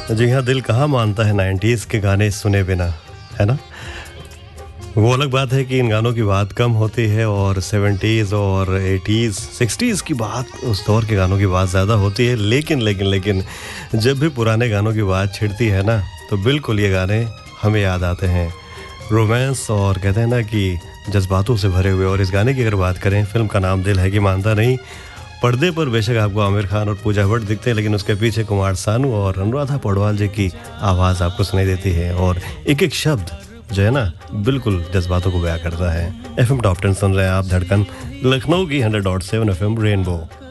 जी हाँ, दिल कहाँ मानता है 90s के गाने सुने बिना, है ना? वो अलग बात है कि इन गानों की बात कम होती है और 70s और 80s, 60s की बात, उस दौर के गानों की बात ज़्यादा होती है। लेकिन जब भी पुराने गानों की बात छिड़ती है ना, तो बिल्कुल ये गाने हमें याद आते हैं। रोमांस और कहते हैं ना कि जज़्बातों से भरे हुए। और इस गाने की अगर बात करें, फ़िल्म का नाम दिल है कि मानता नहीं। पर्दे पर बेशक आपको आमिर खान और पूजा भट्ट दिखते हैं, लेकिन उसके पीछे कुमार सानू और अनुराधा पौडवाल जी की आवाज़ आपको सुनाई देती है। और एक-एक शब्द जो है ना, बिल्कुल जज़्बातों को बयां करता है। एफएम टॉप 10 सुन रहे हैं आप, धड़कन लखनऊ की 100.7 एफएम रेनबो।